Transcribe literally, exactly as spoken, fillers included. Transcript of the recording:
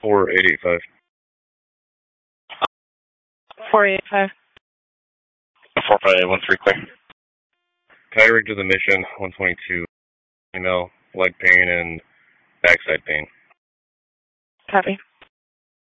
four eight eight five. four eight five. four five eight one three, clear. Tiring to the mission, one twenty-two. Email, leg pain and backside pain. Copy.